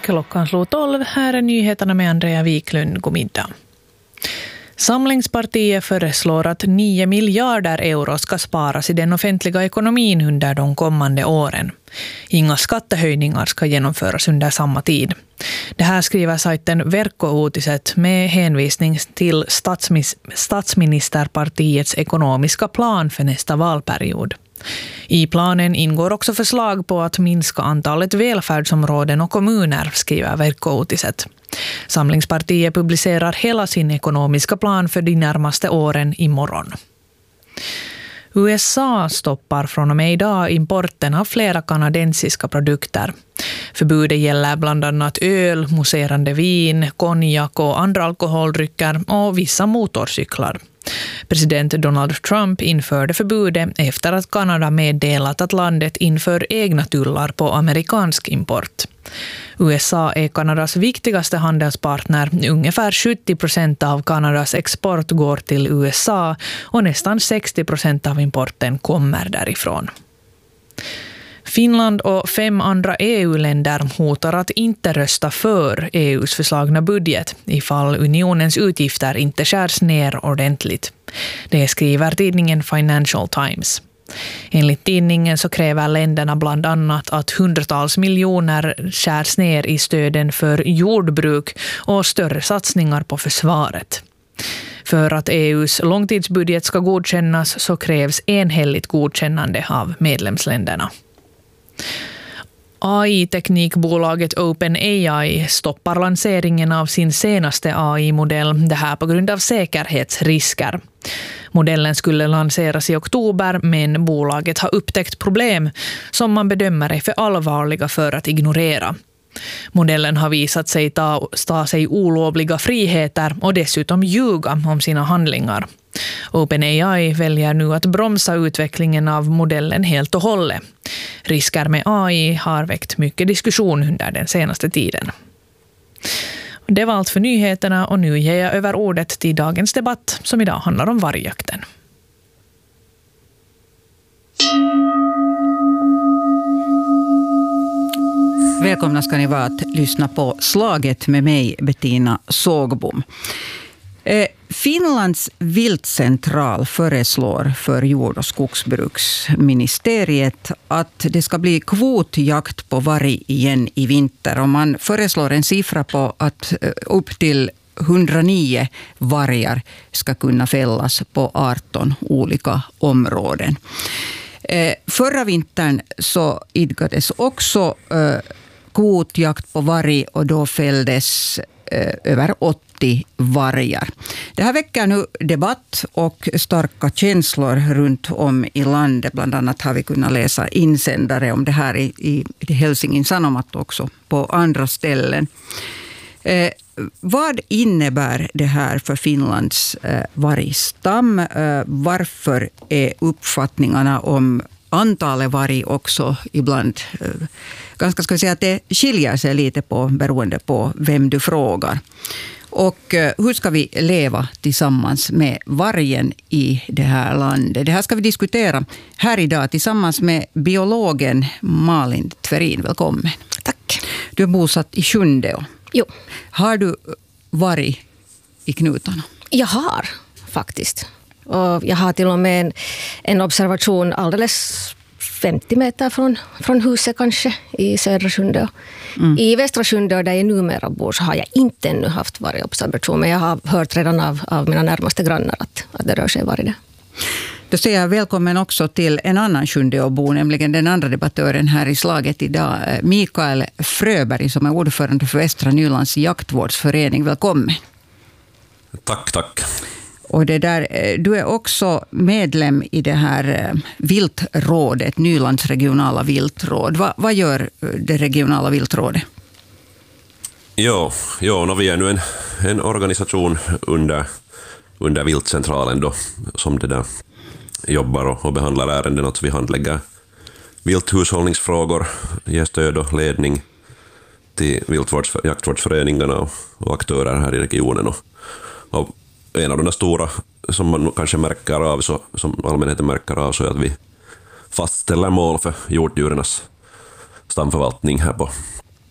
Klockan slog 12. Här är nyheterna med Andrea Wiklund. God middag. Samlingspartiet föreslår att 9 miljarder euro ska sparas i den offentliga ekonomin under de kommande åren. Inga skattehöjningar ska genomföras under samma tid. Det här skriver sajten Verkko-uutiset med hänvisning till statsministerpartiets ekonomiska plan för nästa valperiod. I planen ingår också förslag på att minska antalet välfärdsområden och kommuner, skriver Verkko-uutiset. Samlingspartiet publicerar hela sin ekonomiska plan för de närmaste åren imorgon. USA stoppar från och med idag importen av flera kanadensiska produkter. Förbudet gäller bland annat öl, mousserande vin, konjak och andra alkoholdrycker och vissa motorcyklar. President Donald Trump införde förbudet efter att Kanada meddelat att landet inför egna tullar på amerikansk import. USA är Kanadas viktigaste handelspartner. Ungefär 70% av Kanadas export går till USA och nästan 60% av importen kommer därifrån. Finland och 5 andra EU-länder hotar att inte rösta för EUs förslagna budget ifall unionens utgifter inte skärs ner ordentligt. Det skriver tidningen Financial Times. Enligt tidningen så kräver länderna bland annat att hundratals miljoner skärs ner i stöden för jordbruk och större satsningar på försvaret. För att EUs långtidsbudget ska godkännas så krävs enhälligt godkännande av medlemsländerna. AI-teknikbolaget OpenAI stoppar lanseringen av sin senaste AI-modell, det här på grund av säkerhetsrisker. Modellen skulle lanseras i oktober, men bolaget har upptäckt problem som man bedömer är för allvarliga för att ignorera. Modellen har visat sig ta sig olovliga friheter och dessutom ljuga om sina handlingar. OpenAI väljer nu att bromsa utvecklingen av modellen helt och hållet. Risker med AI har väckt mycket diskussion under den senaste tiden. Det var allt för nyheterna och nu ger jag över ordet till dagens debatt som idag handlar om vargjakten. Välkomna ska ni vara att lyssna på Slaget med mig, Bettina Sågbom. Finlands viltcentral föreslår för jord- och skogsbruksministeriet att det ska bli kvotjakt på varg igen i vinter. Och man föreslår en siffra på att upp till 109 vargar ska kunna fällas på 18 olika områden. Förra vintern så idkades också kvotjakt på varg och då fälldes över 80 vargar. Det här väcker nu debatt och starka känslor runt om i landet. Bland annat har vi kunnat läsa insändare om det här i Helsingin Sanomat också på andra ställen. Vad innebär det här för Finlands vargstam? Varför är uppfattningarna om antalet varg också ibland ganska, ska vi säga att det skiljer sig lite beroende på vem du frågar. Och hur ska vi leva tillsammans med vargen i det här landet? Det här ska vi diskutera här idag tillsammans med biologen Malin Tverin. Välkommen. Tack. Du är bosatt i Sjundeå. Jo. Har du varg i knutarna? Jag har faktiskt. Och jag har till och med en observation alldeles 50 meter från huset kanske i södra Sjundeå. I västra Sjundeå där jag numera bor så har jag inte ännu haft vargobservation, men jag har hört redan av mina närmaste grannar att det rör sig varg där. Då säger jag välkommen också till en annan Sjundeåbo, nämligen den andra debattören här i Slaget idag, Mikael Fröberg, som är ordförande för Västra Nylands jaktvårdsförening. Välkommen. Tack. Och du är också medlem i det här viltrådet, Nylands regionala viltråd. Vad gör det regionala viltrådet? Jo, vi är nu en organisation under viltcentralen då, som det där jobbar och behandlar ärenden. Alltså vi handlägger vilthushållningsfrågor, ger stöd och ledning till jaktvårdsföreningarna och aktörer här i regionen. Och en av de stora som man kanske märker av, som allmänheten märker av, så är att vi fastställer mål för hjortdjurens stamförvaltning här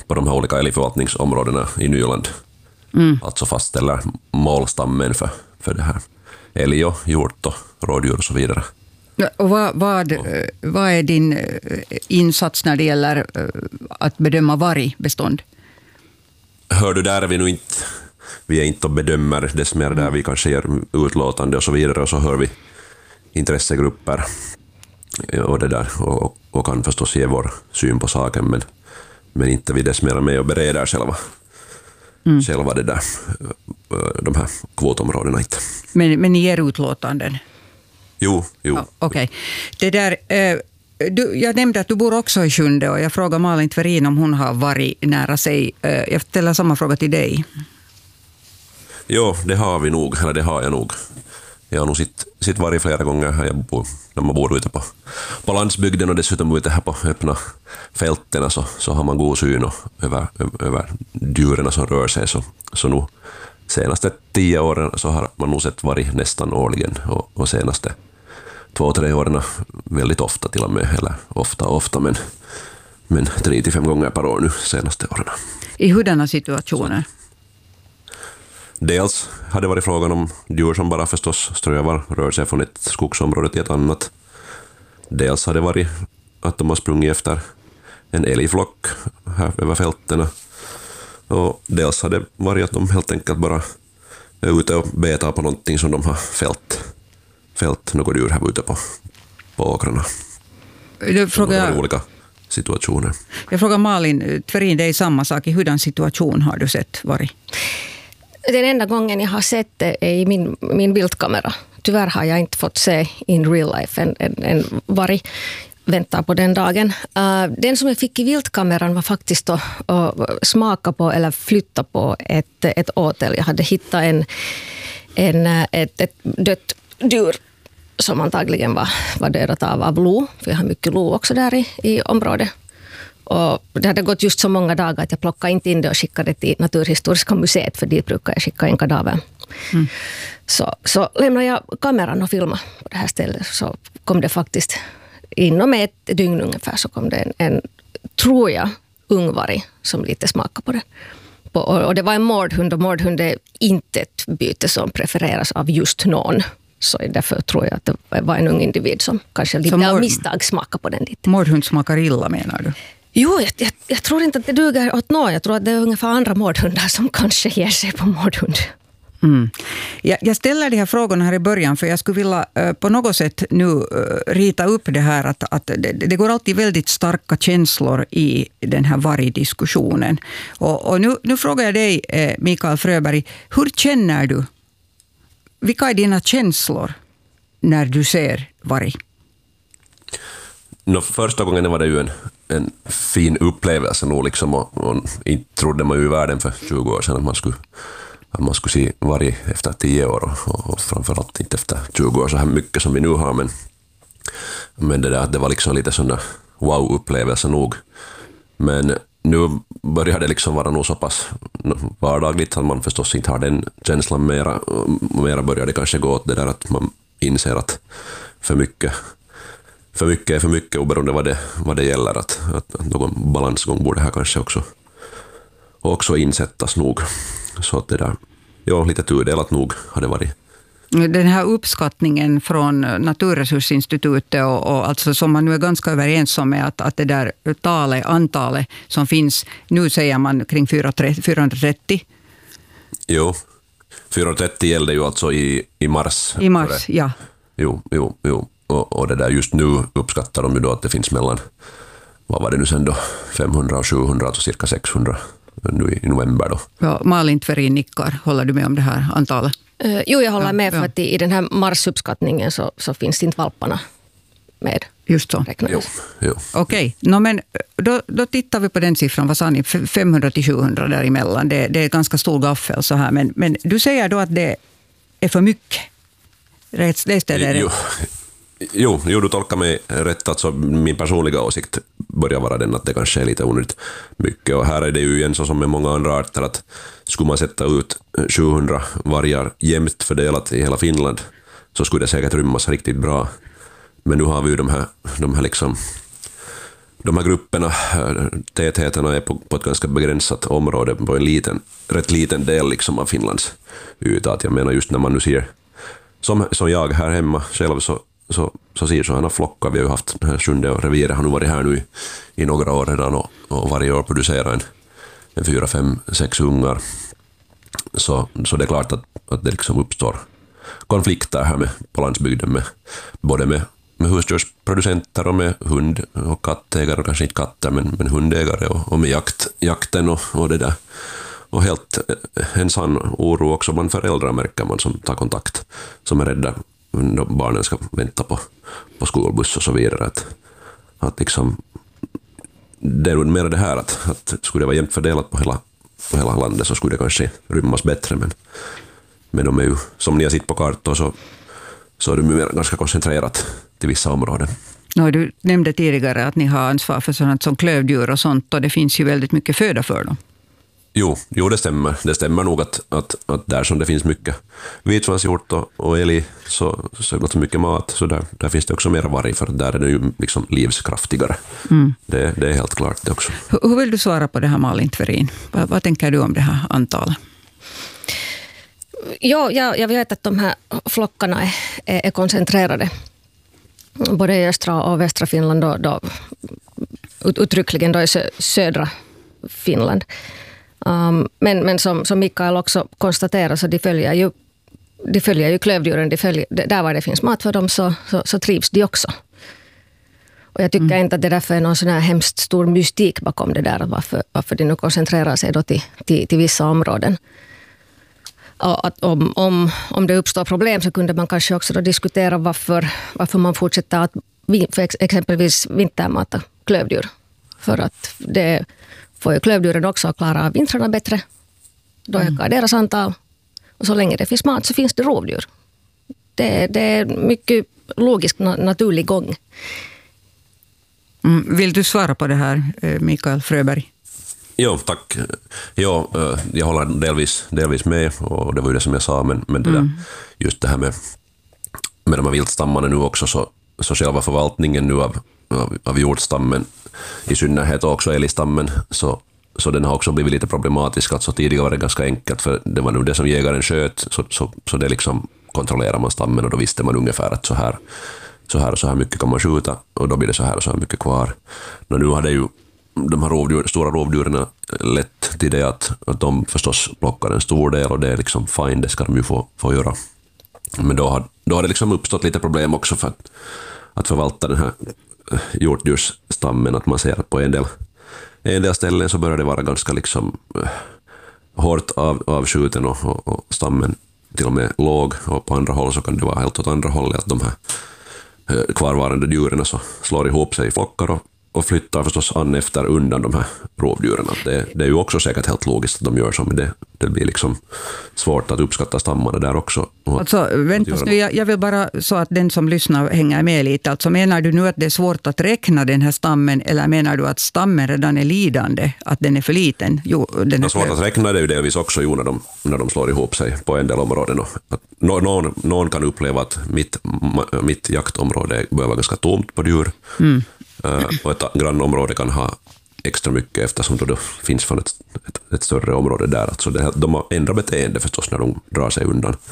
på de här olika älgförvaltningsområdena i Nyland. Alltså fastställer målstammen för det här. Älg och hjort och rådjur och så vidare. Och vad är din insats när det gäller att bedöma vargbestånd? Hör du, där är vi är inte och bedömer, dess mer där vi kanske ger utlåtande och så vidare, och så hör vi intressegrupper och det där, och kan förstås ge vår syn på saken, men inte vi dess mer med och bereder själva det där, de här kvotområdena inte. Men ni ger utlåtanden? Jo. Ja, okej. Det där, jag nämnde att du bor också i Sjunde, och jag frågar Malin Tverin om hon har varit nära sig. Jag ställer samma fråga till dig. Jo, det har vi nog, eller det har jag nog. Jag har nog sitt varje flera gånger här när man bor ute på landsbygden, och dessutom ute här på öppna fälten, så har man god syn över djuren som rör sig. Så nu senaste 10 åren så har man nog sett varg nästan årligen, och senaste 2-3 åren väldigt ofta till och med, eller ofta, men 3-5 gånger per år nu senaste åren. I hurdana situationer? Dels har det varit frågan om djur som bara förstås strövar, rör sig från ett skogsområde till ett annat. Dels har det varit att de har sprungit efter en älgflock här över fälterna. Och dels har det varit att de helt enkelt bara är ute och betar på någonting som de har fällt något djur här ute på åkrarna. Det var olika situationer. Jag frågar Malin Tverin, det är samma sak. I hurdan situation har du sett varg? Den enda gången jag har sett det är i min viltkamera. Tyvärr har jag inte fått se in real life en varg. Väntar på den dagen. Den som jag fick i viltkameran var faktiskt att smaka på eller flytta på ett åtel. Jag hade hittat ett dött djur som antagligen var dödat av lo. För jag har mycket lo också där i området. Och det hade gått just så många dagar att jag plockade inte in det och skickade till Naturhistoriska museet, för dit brukar jag skicka en kadaver. Så lämnade jag kameran och filmade på det här stället, så kom det faktiskt inom ett dygn ungefär, så kom det en tror jag, ungvarg som lite smakade på det. Och det var en mårdhund, och mårdhund är inte ett byte som prefereras av just någon. Så därför tror jag att det var en ung individ som kanske lite av misstag smakade på den lite. Mårdhund smakar illa, menar du? Jo, jag tror inte att det duger åt någon. Jag tror att det är ungefär andra mårdhundar som kanske ger sig på mårdhund. Jag ställer de här frågorna här i början, för jag skulle vilja på något sätt nu rita upp det här att det går alltid väldigt starka känslor i den här vargdiskussionen. Och nu frågar jag dig, Mikael Fröberg, hur känner du? Vilka är dina känslor när du ser varg? Första gången var det ju en fin upplevelse nog liksom, och inte trodde man ju i världen för 20 år sedan att man skulle se varg efter 10 år och framförallt inte efter 20 år så här mycket som vi nu har, men det var liksom lite sån där wow-upplevelse nog. Men nu börjar det liksom vara nog så pass vardagligt att man förstås inte har den känslan mera börjar det kanske gå åt det där att man inser att för mycket är för mycket, oberoende vad det gäller, att någon balansgång borde här kanske också insättas nog. Så att det där, lite tudelat nog har det varit. Den här uppskattningen från Naturresursinstitutet och alltså som man nu är ganska överens om är att det där antalet som finns, nu säger man kring 430. Jo, 430 gällde ju alltså i mars. I mars, ja. Jo. Och det där just nu uppskattar de ju då att det finns mellan, vad var det nu sen då, 500 och 700, alltså cirka 600 nu i november då. Ja, Malin Tverin nickar. Håller du med om det här antalet? Jo, jag håller med, för att i den här marsuppskattningen så finns inte valparna med. Just så. Jo. Okej, men då tittar vi på den siffran. Vad sa ni? 500 till 700 däremellan. Det är ganska stor gaffel så här. Men du säger då att det är för mycket. Läste det? Jo, du tolkar mig rätt. Alltså, min personliga åsikt börjar vara den att det kanske är lite onödigt mycket. Och här är det ju igen så som med många andra arter att skulle man sätta ut 700 vargar jämnt fördelat i hela Finland så skulle det säkert rymmas riktigt bra. Men nu har vi ju de här liksom de här grupperna, tätheterna är på ett ganska begränsat område, på en rätt liten del liksom av Finlands yta. Att jag menar just när man nu ser, som jag här hemma själv, så ser sådana flockar. Vi har ju haft den här 7:e reviret, har nu varit här nu i några år redan och varje år producerar en 4, 5, 6 ungar. Så det är klart att det liksom uppstår konflikter här på landsbygden både med husdjursproducenter och med hund- och kattägare, kanske inte katter men hundägare och med jakten och det där. Och helt en sann oro också bland föräldrar märker man som tar kontakt, som är rädda när barnen ska vänta på skolbuss och så vidare. Att liksom, det är nog mer det här att skulle det vara jämnt fördelat på hela landet så skulle det kanske rymmas bättre, men de är ju, som ni har sett på kartor så är det ganska koncentrerat till vissa områden. Du nämnde tidigare att ni har ansvar för sådant som klövdjur och sånt, och det finns ju väldigt mycket föda för dem. Jo, det stämmer. Det stämmer nog att där som det finns mycket vitsvanshjort och älg så är det så mycket mat, så där finns det också mer varg, för där är det ju liksom livskraftigare. Det är helt klart det också. Hur vill du svara på det här, Malin Tverin? Vad tänker du om det här antalet? Ja, jag vet att de här flockarna är koncentrerade både i östra och västra Finland, då uttryckligen då i södra Finland. Men som Mikael också konstaterar, så de följer ju klövdjuren. Där var det finns mat för dem så trivs de också. Och jag tycker inte att det därför är någon sån här hemskt stor mystik bakom det där, varför de nu koncentrerar sig då till vissa områden. Att om det uppstår problem så kunde man kanske också då diskutera varför man fortsätter att för exempelvis vintermata klövdjur. För att det får ju klövdjuren också att klara av vintrarna bättre. Då ökar deras antal. Och så länge det finns mat så finns det rovdjur. Det är mycket logisk, naturlig gång. Vill du svara på det här, Mikael Fröberg? Jo, tack. Jo, jag håller delvis med, och det var ju det som jag sa, men det där, just det här med de här viltstammarna nu också, så själva förvaltningen nu av hjortstammen, i synnerhet också älgstammen, så den har också blivit lite problematisk. Alltså tidigare var det ganska enkelt, för det var nu det som jägaren sköt, så det liksom kontrollerar man stammen, och då visste man ungefär att så här och så här mycket kan man skjuta, och då blir det så här mycket kvar. Men nu har det ju de här stora rovdjuren lett till det att de förstås plockar en stor del, och det är liksom fine, det ska de ju få göra. Men då har det liksom uppstått lite problem också för att förvalta den här hjortdjursstammen, att man ser att på en del ställen så börjar det vara ganska liksom hårt avskjuten och stammen till och med låg, och på andra håll så kan det vara helt åt andra hållet, att de här kvarvarande djuren så slår ihop sig i flockar och flyttar förstås an efter undan de här rovdjuren. Det är ju också säkert helt logiskt att de gör så, men det blir liksom svårt att uppskatta stammarna där också. Alltså, vänta nu, jag vill bara så att den som lyssnar hänger med lite. Alltså, menar du nu att det är svårt att räkna den här stammen, eller menar du att stammen redan är lidande, att den är för liten? Jo, den är svårt att räkna, det är ju delvis också när de slår ihop sig på en del områden. Att någon kan uppleva att mitt jaktområde börjar vara ganska tomt på djur. Och ett grannområde kan ha extra mycket, eftersom det finns från ett större område där. Alltså de har ändrat beteende förstås när de drar sig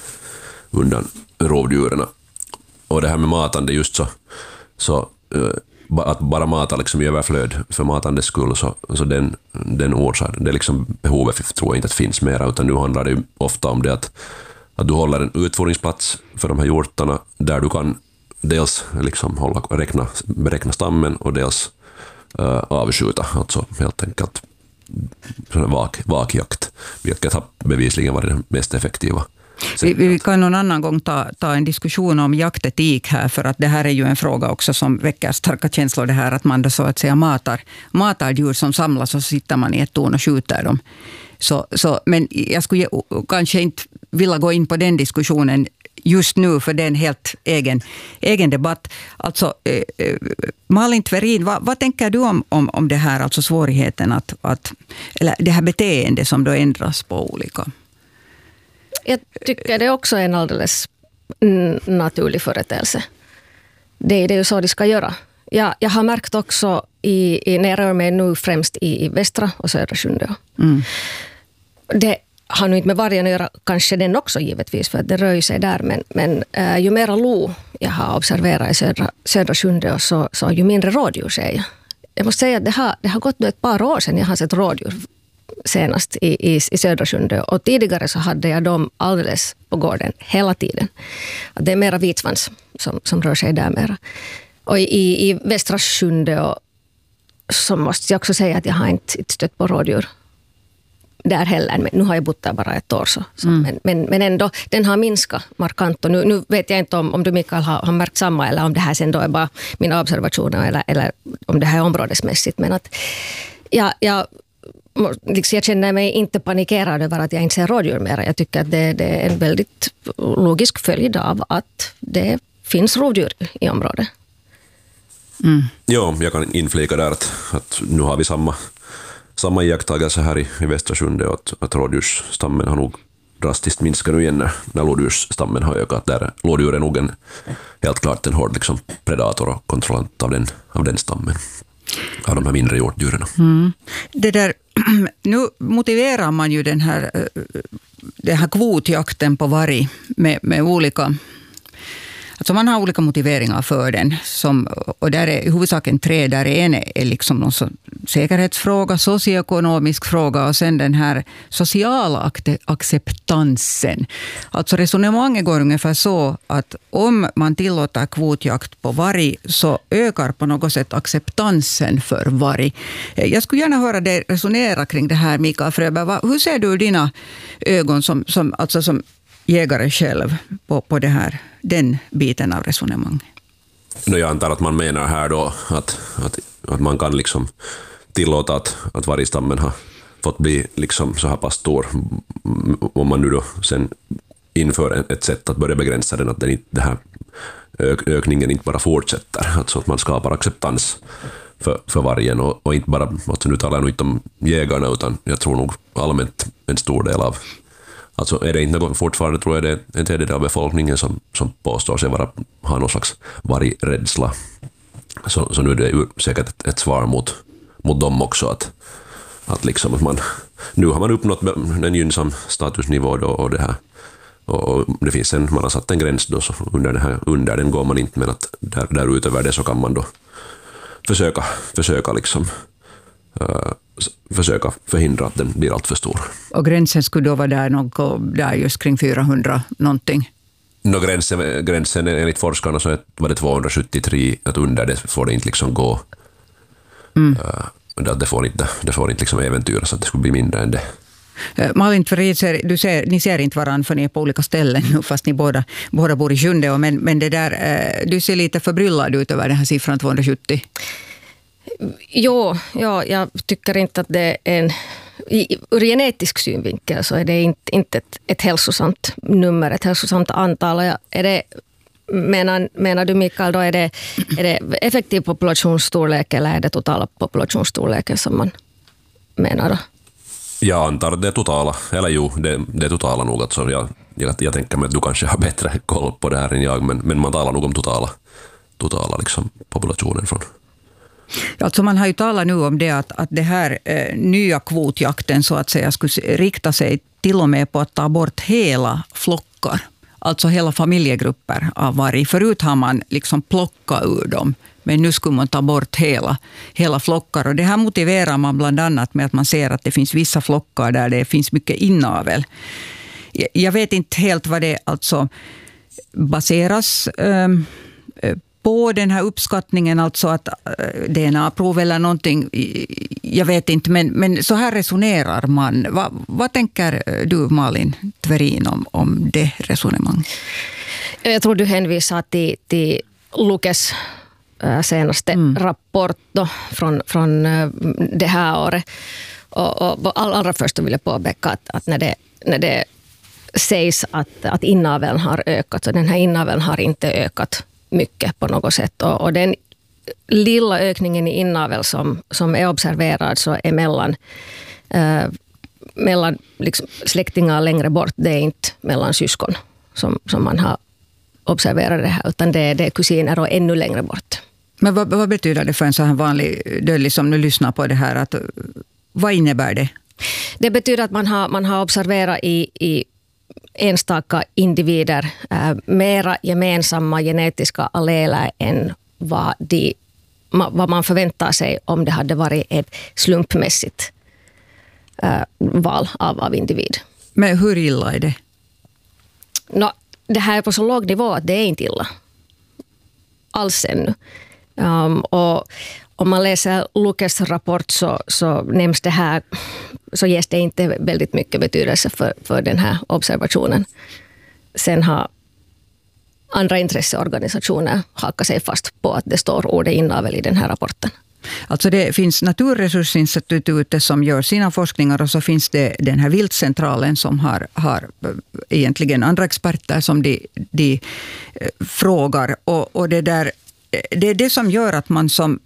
undan rovdjuren. Och det här med matande just så att bara mata liksom i överflöd för matandets skull, så den orsaken, det liksom behovet tror jag inte att finns mer, utan nu handlar det ju ofta om det att du håller en utfodringsplats för de här hjortarna där du kan dels liksom beräkna stammen och dels avskjuta, alltså helt enkelt vakjakt, vilket har bevisligen varit det mest effektiva. Vi kan någon annan gång ta en diskussion om jaktetik här, för att det här är ju en fråga också som väcker starka känslor, det här att man då så att säga matar djur som samlas, och så sitter man i ett torn och skjuter dem. Men jag skulle kanske inte vilja gå in på den diskussionen just nu, för det är en helt egen debatt. Alltså, Malin Tverin, vad tänker du om det här, alltså svårigheten eller det här beteendet som då ändras på olika? Jag tycker det också är en alldeles naturlig företeelse. Det är ju så de ska göra. Jag har märkt också nere med nu främst i västra och södra Sjundeå. Det har nu inte med vargen att göra, kanske den också givetvis, för att det rör sig där, men ju mera lo jag har observerat i södra Sjundeå så ju mindre rådjur ser jag. Jag måste säga att det har gått nu ett par år sedan jag har sett rådjur senast i södra Sjundeå, och tidigare så hade jag dem alldeles på gården hela tiden. Det är mera vitsvans som rör sig där mera. Och i västra Sjundeå så måste jag också säga att jag har inte stött på rådjur där heller, men nu har jag bott där bara ett år. Men ändå, den har minskat markant. Och nu vet jag inte om du, Mikael, har märkt samma, eller om det här sen då är bara mina observationer, eller om det här är områdesmässigt. Men att jag känner mig inte panikerad över att jag inte ser rådjur mer. Jag tycker att det är en väldigt logisk följd av att det finns rådjur i området. Ja, jag kan inflika där att nu har vi samma iakttagelse här i västra Sjundeå, att rådjursstammen har nog drastiskt minskat nu igen när lodjursstammen har ökat. Där lodjur är nog helt klart en hård liksom predator och kontrollant av den stammen, av de här mindre hjortdjuren. Det där, nu motiverar man ju den här kvotjakten på varg med olika... Alltså man har olika motiveringar för den, och där är i huvudsaken 3. Där en är liksom någon säkerhetsfråga, socioekonomisk fråga, och sen den här sociala acceptansen. Alltså resonemanget går ungefär så att om man tillåter kvotjakt på varg så ökar på något sätt acceptansen för varg. Jag skulle gärna höra dig resonera kring det här, Mikael Fröberg. Hur ser du dina ögon som jägare själv på det här, den biten av resonemang? Jag antar att man menar här då att man kan liksom tillåta att vargstammen har fått bli liksom så här pass stor, om man nu då sen inför ett sätt att börja begränsa den, att det här ökningen inte bara fortsätter, alltså att man skapar acceptans för vargen, och inte bara, alltså nu talar jag nog inte om jägarna, utan jag tror nog allmänt en stor del av, alltså är det inte något, fortfarande tror jag det är en tredjedel av befolkningen som påstår sig ha någon slags vargrädsla. Så nu är det ju säkert ett svar mot dem också, att liksom att man, nu har man uppnått en gynnsam statusnivå då, och det här, och det finns man har satt en gräns då, så under den går man inte, men att där utöver det så kan man då försöka liksom försöka förhindra att den blir allt för stor. Och gränsen skulle då vara där just kring 400 någonting? Gränsen enligt forskarna så var det 273, att under det får det inte liksom gå. Det får inte liksom äventyras, att det skulle bli mindre än det. Malin, ni ser inte varandra för ni är på olika ställen nu, fast ni båda bor i Sjundeå, men det där, du ser lite förbryllad ut över den här siffran 270. Ja, jag tycker inte att det är ur genetisk synvinkel så är det inte ett hälsosamt nummer, ett hälsosamt antal. Är det, menar du, Mikael, då är det effektiv populationsstorlek eller är det totala populationsstorleken som man menar då? Jag antar att det är totala, eller jo, det är totala nog. Alltså jag tänker mig att du kanske har bättre koll på det här än jag, men man talar nog om totala liksom populationen från. Alltså man har ju talat nu om det att det här nya kvotjakten så att säga skulle rikta sig till och med på att ta bort hela flockar. Alltså hela familjegrupper av varg. Förut har man liksom plockat ur dem, men nu skulle man ta bort hela flockar. Och det här motiverar man bland annat med att man ser att det finns vissa flockar där det finns mycket inavel. Jag vet inte helt vad det alltså baseras på den här uppskattningen, alltså att DNA-prov eller någonting, jag vet inte, men så här resonerar man. Vad tänker du, Malin Tverin, om det resonemang? Jag tror du hänvisar till Lukes senaste rapport då, från det här året. Och allra först vill jag påpeka att när det sägs att inaveln har ökat, så den här inaveln har inte ökat mycket på något sätt. Och den lilla ökningen i inavel som är observerad så är mellan liksom släktingar längre bort. Det är inte mellan syskon som man har observerat det här, utan det är kusiner och ännu längre bort. Men vad betyder det för en så här vanlig dödlig som nu lyssnar på det här? Vad innebär det? Det betyder att man har observerat i enstaka individer mera gemensamma genetiska alleler än vad man förväntar sig om det hade varit ett slumpmässigt val av individ. Men hur illa är det? Det här är på så låg nivå att det är inte illa. Alls ännu. Och om man läser Lukes rapport så nämns det här, så ges det inte väldigt mycket betydelse för den här observationen. Sen har andra intresseorganisationer hakat sig fast på att det står ordet inavel i den här rapporten. Alltså det finns Naturresursinstitutet som gör sina forskningar och så finns det den här viltcentralen som har egentligen andra experter som de frågar. Och det är det som gör att man som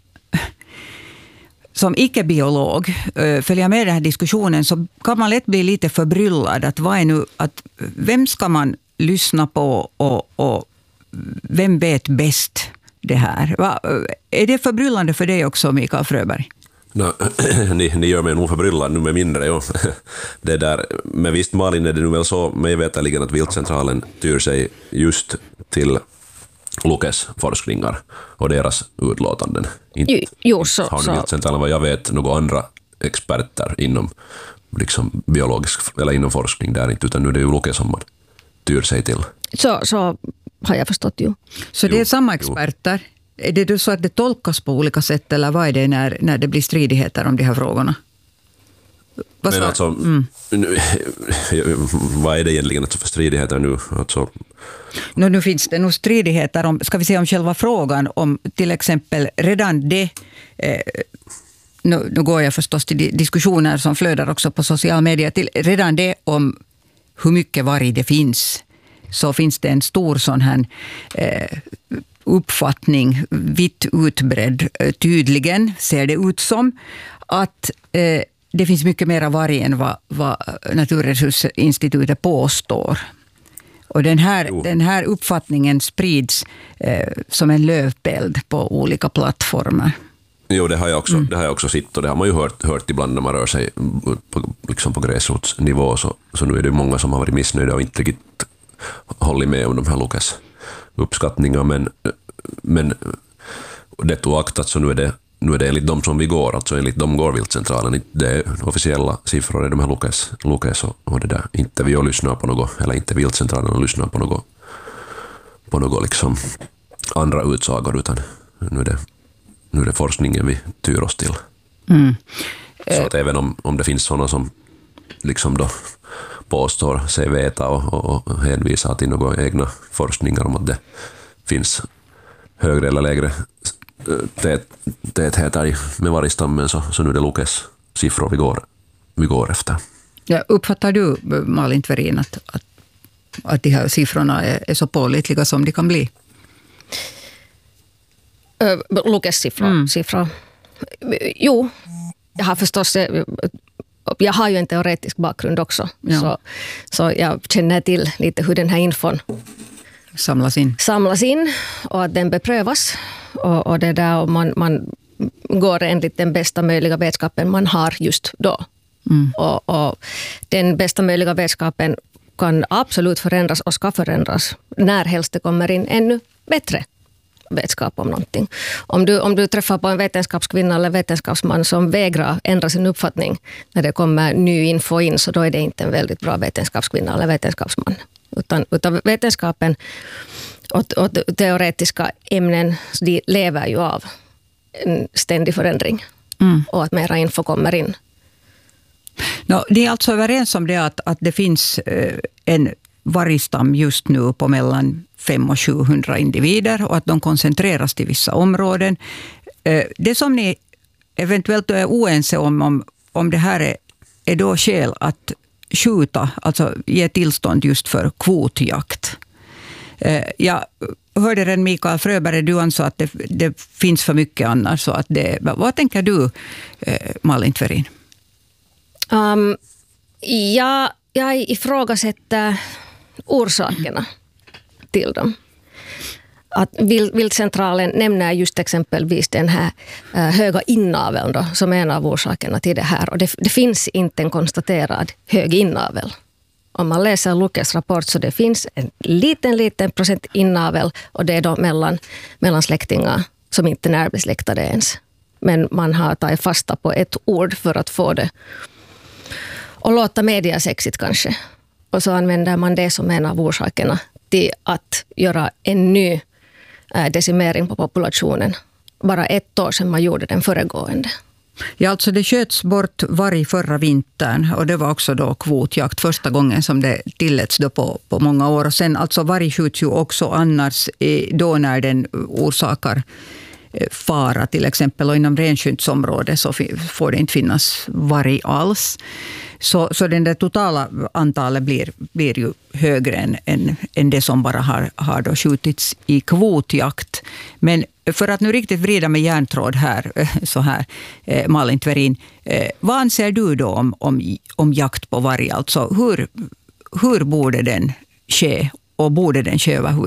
icke-biolog följer med den här diskussionen, så kan man lätt bli lite förbryllad. Vem ska man lyssna på och vem vet bäst det här? Är det förbryllande för dig också, Mikael Fröberg? Ni gör mig nog förbryllad nu med mindre. Jo. Det där, men visst, Malin, är det nu väl så mig veterligen att viltcentralen tyr sig just till Lukes forskningar och deras utlåtanden. Så har viltcentralen, vad jag vet, några andra experter inom liksom biologisk eller inom forskning där inte, utan nu är det ju Luke som man tyr sig till. Så har jag förstått ju. Så det är samma experter? Är det så att det tolkas på olika sätt, eller vad är det när det blir stridigheter om de här frågorna? Men alltså, vad är det egentligen för stridigheter nu? Alltså, nu finns det nog stridigheter om själva frågan, om till exempel redan det, nu går jag förstås till diskussioner som flödar också på sociala medier, till redan det om hur mycket varg det finns, så finns det en stor sån här uppfattning, vitt utbredd, tydligen ser det ut som, att det finns mycket mer varg än vad Naturresursinstitutet påstår. Och den här uppfattningen sprids som en löveld på olika plattformar. Jo, det har jag också sett, och det har man ju hört ibland när man rör sig på gräsrotsnivå, så nu är det många som har varit missnöjda och inte riktigt hållit med om de här Lukes uppskattningar, men det tog aktat, så nu är det enligt dem som vi går, alltså enligt dem går viltcentralen, det är officiella siffror, är de här Lukes och det där, inte vi och lyssnar på något, eller inte viltcentralen och lyssnar på något liksom andra utsagor, utan nu är det forskningen vi tyr oss till. Så att även om det finns sådana som liksom då påstår sig veta och hänvisar till några egna forskningar om att det finns högre eller lägre tätheter med vargstammen, så nu är det Lukes siffror vi går efter. Ja, uppfattar du, Malin Tverin, att de här siffrorna är så pålitliga som de kan bli? Lukes siffror. Jo, jag har förstås, jag har ju en teoretisk bakgrund också, så jag känner till lite hur den här infon samlas in och att den beprövas, och det där, och man går enligt den bästa möjliga vetskapen man har just då. Och den bästa möjliga vetskapen kan absolut förändras och ska förändras när helst det kommer in ännu bättre vetskap om någonting. Om du träffar på en vetenskapskvinna eller vetenskapsman som vägrar ändra sin uppfattning när det kommer ny info in, så då är det inte en väldigt bra vetenskapskvinna eller vetenskapsman. Utan vetenskapen och teoretiska ämnen, de lever ju av en ständig förändring och att mera info kommer in. Det är alltså överens om det att det finns en vargstam just nu på mellan 500 och 700 individer och att de koncentreras till vissa områden. Det som ni eventuellt är oense om det här är då skäl att skjuta, alltså ge tillstånd just för kvotjakt. Jag hörde redan Mikael Fröberg, du ansåg att det finns för mycket annars. Så att vad tänker du, Malin Tverin? Jag ifrågasätter orsakerna till dem. att viltcentralen nämner just exempelvis den här höga inaveln då, som en av orsakerna till det här. Och det finns inte en konstaterad hög inavel. Om man läser Lukes rapport så det finns en liten procent inavel och det är då mellan släktingar som inte är närbesläktade ens. Men man har tagit fasta på ett ord för att få det och låta media sexigt kanske. Och så använder man det som en av orsakerna till att göra en ny decimering på populationen. Bara ett år sedan man gjorde den föregående. Ja, alltså det sköts bort varg förra vintern och det var också då kvotjakt första gången som det tilläts då på många år. Och sen alltså varg skjuts ju också annars då när den orsakar fara till exempel, och inom renskyddsområdet så får det inte finnas varg alls. Så den där totala antalet blir ju högre än det som bara har då skjutits i kvotjakt. Men för att nu riktigt vrida med järntråd här, så här, Malin Tverin, vad anser du då om jakt på varg? Alltså hur borde den ske och borde den ske överhuvudtaget?